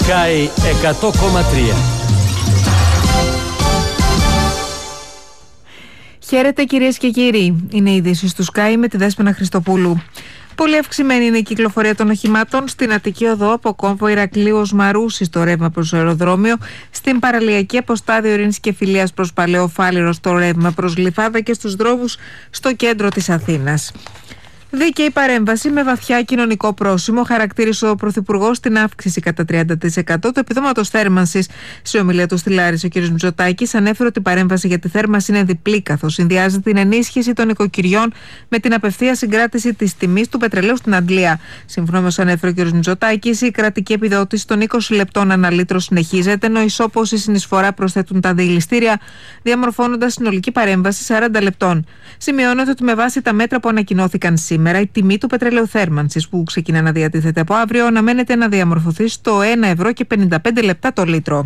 Sky 100,3. Χαίρετε κυρίες και κύριοι. Είναι οι ειδήσεις του Sky με τη Δέσποινα Χριστοπούλου. Πολύ αυξημένη είναι η κυκλοφορία των οχημάτων στην Αττική Οδό από κόμβο Ηρακλείου ως Μαρούσι στο ρεύμα προς το αεροδρόμιο, στην παραλιακή αποστάδιο Ειρήνης και Φιλίας προς Παλαιό Φάληρο στο ρεύμα προς Γλυφάδα και στους δρόμους στο κέντρο της Αθήνας. Δίκαιη παρέμβαση με βαθιά κοινωνικό πρόσημο χαρακτήρισε ο Πρωθυπουργός την αύξηση κατά 30% του επιδόματος θέρμανσης. Σε ομιλία του στη Λάρισα, ο κ. Μητσοτάκης ανέφερε ότι η παρέμβαση για τη θέρμανση είναι διπλή, καθώς συνδυάζει την ενίσχυση των οικοκυριών με την απευθείας συγκράτηση της τιμής του πετρελαίου στην Αντλία. Σύμφωνα με όσα ανέφερε ο κ. Μητσοτάκης, η κρατική επιδότηση των 20 λεπτών ανά λίτρο συνεχίζεται, ενώ ισόπως η συνεισφορά προσθέτουν τα διελιστήρια, διαμορφώνοντας συνολική παρέμβαση 40 λεπτών. Σημειώνεται ότι με βάση τα μέτρα που ανακοινώθηκαν σήμερα, η τιμή του πετρελαίου θέρμανσης που ξεκινά να διατίθεται από αύριο αναμένεται να διαμορφωθεί στο 1,55 ευρώ το λίτρο.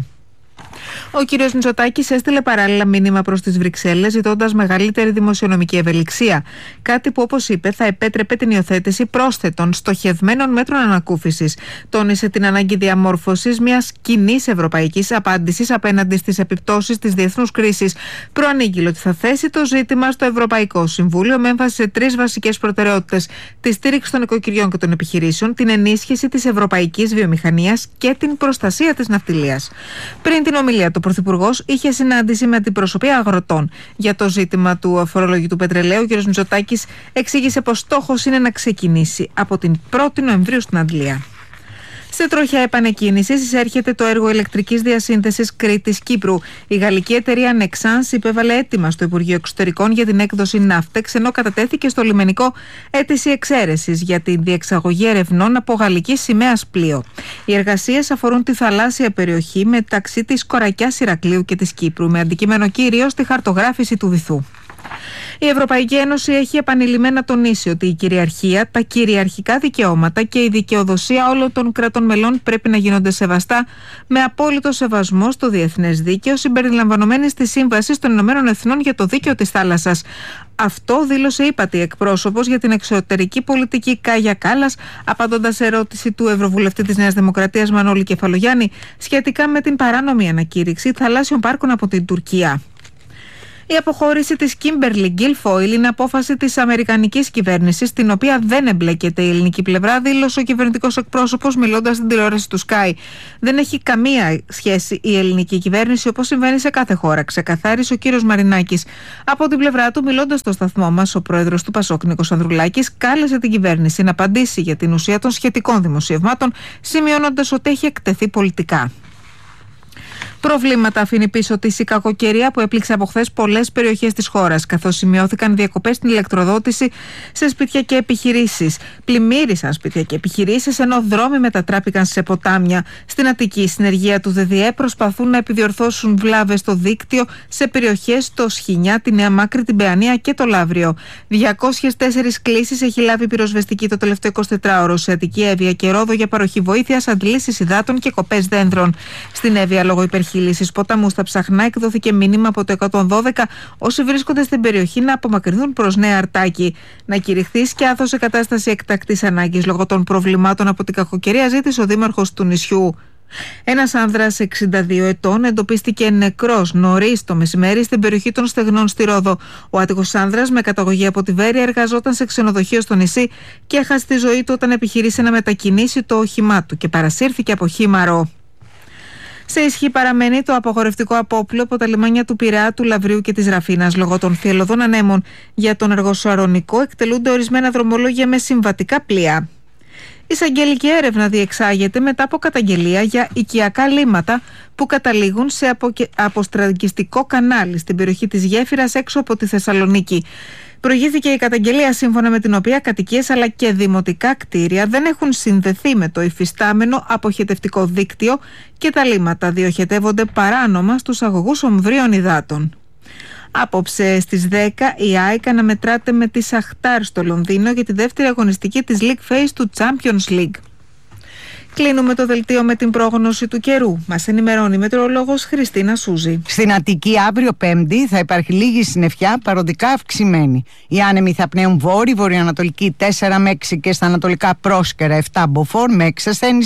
Ο κ. Μητσοτάκης έστειλε παράλληλα μήνυμα προς τις Βρυξέλλες ζητώντας μεγαλύτερη δημοσιονομική ευελιξία. Κάτι που, όπως είπε, θα επέτρεπε την υιοθέτηση πρόσθετων στοχευμένων μέτρων ανακούφισης. Τόνισε την ανάγκη διαμόρφωσης μιας κοινής ευρωπαϊκής απάντησης απέναντι στις επιπτώσεις της διεθνούς κρίσης. Προανήγγειλε ότι θα θέσει το ζήτημα στο Ευρωπαϊκό Συμβούλιο με έμφαση σε 3 βασικές προτεραιότητες: τη στήριξη των οικοκυριών και των επιχειρήσεων, την ενίσχυση της ευρωπαϊκής βιομηχανίας και την προστασία της ναυτιλίας. Πριν την ομιλία του, ο Πρωθυπουργός είχε συνάντηση με αντιπροσωπεία αγροτών. Για το ζήτημα του αφορολογητού πετρελαίου, ο κ. Μητσοτάκης εξήγησε πως στόχος είναι να ξεκινήσει από την 1η Νοεμβρίου στην Αντλία. Σε τροχιά επανεκκίνησης εισέρχεται το έργο ηλεκτρικής διασύνθεσης Κρήτης-Κύπρου. Η γαλλική εταιρεία Nexans υπέβαλε αίτημα στο Υπουργείο Εξωτερικών για την έκδοση Ναύτεξ, ενώ κατατέθηκε στο λιμενικό αίτηση εξαίρεσης για την διεξαγωγή ερευνών από γαλλική σημαίας πλοίο. Οι εργασίες αφορούν τη θαλάσσια περιοχή μεταξύ της Κορακιάς Ηρακλείου και της Κύπρου, με αντικείμενο κυρίως τη χαρτογράφηση του βυθού. Η Ευρωπαϊκή Ένωση έχει επανειλημμένα τονίσει ότι η κυριαρχία, τα κυριαρχικά δικαιώματα και η δικαιοδοσία όλων των κρατών μελών πρέπει να γίνονται σεβαστά με απόλυτο σεβασμό στο διεθνές δίκαιο, συμπεριλαμβανομένης της Σύμβασης των Ηνωμένων Εθνών για το Δίκαιο της Θάλασσας. Αυτό δήλωσε ύπατη εκπρόσωπος για την εξωτερική πολιτική Κάγια Κάλλας, απαντώντας σε ερώτηση του Ευρωβουλευτή της Νέας Δημοκρατίας Μανώλη Κεφαλογιάννη σχετικά με την παράνομη ανακήρυξη θαλάσσιων πάρκων από την Τουρκία. Η αποχώρηση της Kimberly Guilfoyle είναι απόφαση της αμερικανικής κυβέρνησης, στην οποία δεν εμπλέκεται η ελληνική πλευρά, δήλωσε ο κυβερνητικός εκπρόσωπος μιλώντας στην τηλεόραση του Sky. Δεν έχει καμία σχέση η ελληνική κυβέρνηση, όπως συμβαίνει σε κάθε χώρα, ξεκαθάρισε ο κύριος Μαρινάκης. Από την πλευρά του, μιλώντας στο σταθμό μας, ο πρόεδρος του Πασόκ, Νίκος Ανδρουλάκης, κάλεσε την κυβέρνηση να απαντήσει για την ουσία των σχετικών δημοσιευμάτων, σημειώνοντας ότι έχει εκτεθεί πολιτικά. Προβλήματα αφήνει πίσω της η κακοκαιρία που έπληξε από χθες πολλές περιοχές της χώρας, καθώς σημειώθηκαν διακοπές στην ηλεκτροδότηση σε σπίτια και επιχειρήσεις. Πλημμύρισαν σπίτια και επιχειρήσεις, ενώ δρόμοι μετατράπηκαν σε ποτάμια. Στην Αττική, η συνεργεία του ΔΔΕ προσπαθούν να επιδιορθώσουν βλάβες στο δίκτυο σε περιοχές στο Σχοινιά, τη Νέα Μάκρη, την Παιανία και το Λαύριο. 204 κλήσεις έχει λάβει η πυροσβεστική το τελευταίο 24ωρο σε Αττική, Εύβοια και Ρόδο για παροχή βοήθειας, αντλήσεις υδάτων και κοπές δένδρων. Στην Εύβοια, λόγω υπερχείλησης ποταμού στα Ψαχνά, εκδόθηκε μήνυμα από το 112 όσοι βρίσκονται στην περιοχή να απομακρυνθούν προς Νέα Αρτάκη. Να κηρυχθεί σκιάθος σε κατάσταση εκτακτής ανάγκης λόγω των προβλημάτων από την κακοκαιρία, ζήτησε ο δήμαρχος του νησιού. Ένας άνδρας 62 ετών εντοπίστηκε νεκρός νωρίς το μεσημέρι στην περιοχή των Στεγνών στη Ρόδο. Ο άτυχος άνδρας, με καταγωγή από τη Βέρεια, εργαζόταν σε ξενοδοχείο στο νησί και έχασε τη ζωή του όταν επιχειρήσε να μετακινήσει το όχημά του και παρασύρθηκε από χήμαρο. Σε ισχύ παραμένει το απαγορευτικό απόπλοιο από τα λιμάνια του Πειραιά, του Λαβρίου και της Ραφίνας λόγω των θυελλωδών ανέμων. Για τον Εργοσαρονικό εκτελούνται ορισμένα δρομολόγια με συμβατικά πλοία. Εισαγγελική έρευνα διεξάγεται μετά από καταγγελία για οικιακά λίμματα που καταλήγουν σε αποστραγγιστικό κανάλι στην περιοχή της Γέφυρας έξω από τη Θεσσαλονίκη. Προηγήθηκε η καταγγελία σύμφωνα με την οποία κατοικίες αλλά και δημοτικά κτίρια δεν έχουν συνδεθεί με το υφιστάμενο αποχετευτικό δίκτυο και τα λίμματα διοχετεύονται παράνομα στους αγωγούς ομβρίων υδάτων. Απόψε στις 10 η ΑΕΚ αναμετράται με τη Σαχτάρ στο Λονδίνο για τη δεύτερη αγωνιστική της League Phase του Champions League. Κλείνουμε το δελτίο με την πρόγνωση του καιρού. Μας ενημερώνει η μετεωρολόγος Χριστίνα Σούζη. Στην Αττική αύριο Πέμπτη θα υπάρχει λίγη συννεφιά, παροδικά αυξημένη. Οι άνεμοι θα πνέουν βόρειο-βορειοανατολική 4 με 6 και στα ανατολικά πρόσκαιρα 7 μποφόρ με εξασθένηση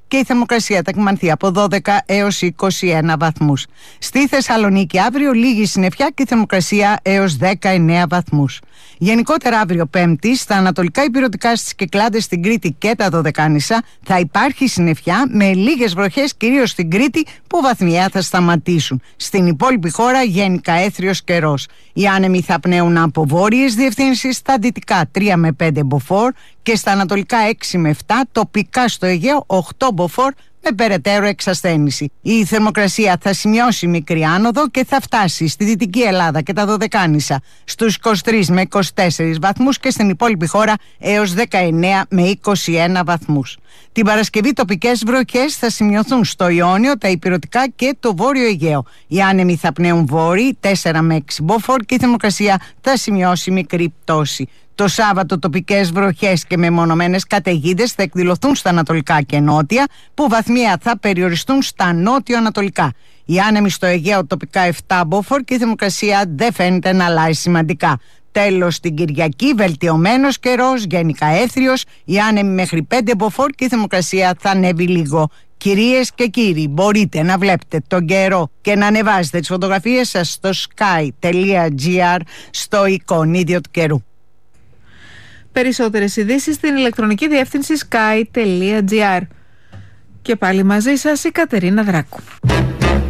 και η θερμοκρασία θα κυμανθεί από 12 έως 21 βαθμούς. Στη Θεσσαλονίκη αύριο λίγη συννεφιά και η θερμοκρασία έως 19 βαθμούς. Γενικότερα αύριο Πέμπτη στα ανατολικά ηπειρωτικά, στις Κυκλάδες, στην Κρήτη και τα Δωδεκάνησα θα υπάρχει συννεφιά με λίγες βροχές κυρίως στην Κρήτη που βαθμιαία θα σταματήσουν. Στην υπόλοιπη χώρα γενικά έθριος καιρός. Οι άνεμοι θα πνέουν από βόρειες διευθύνσεις, στα δυτικά 3 με 5 μποφόρ και στα ανατολικά 6 με 7, τοπικά στο Αιγαίο 8 μποφόρ με περαιτέρω εξασθένηση. Η θερμοκρασία θα σημειώσει μικρή άνοδο και θα φτάσει στη Δυτική Ελλάδα και τα Δωδεκάνησα στους 23 με 24 βαθμούς και στην υπόλοιπη χώρα έως 19 με 21 βαθμούς. Την Παρασκευή τοπικές βροχές θα σημειωθούν στο Ιόνιο, τα ηπειρωτικά και το Βόρειο Αιγαίο. Οι άνεμοι θα πνέουν βόρειοι 4 με 6 μποφόρ και η θερμοκρασία θα σημειώσει μικρή πτώση. Το Σάββατο τοπικές βροχές και μεμονωμένες καταιγίδες θα εκδηλωθούν στα ανατολικά και νότια, που βαθμία θα περιοριστούν στα νότιο-ανατολικά. Οι άνεμοι στο Αιγαίο τοπικά 7 μποφόρ και η θερμοκρασία δεν φαίνεται να αλλάζει σημαντικά. Τέλος, την Κυριακή βελτιωμένος καιρός, γενικά έθριος, οι άνεμοι μέχρι 5 μποφόρ και η θερμοκρασία θα ανέβει λίγο. Κυρίες και κύριοι, μπορείτε να βλέπετε τον καιρό και να ανεβάζετε τις φωτογραφίες σας στο sky.gr, στο εικονίδιο του καιρού. Περισσότερες ειδήσεις στην ηλεκτρονική διεύθυνση sky.gr. Και πάλι μαζί σας η Κατερίνα Δράκου.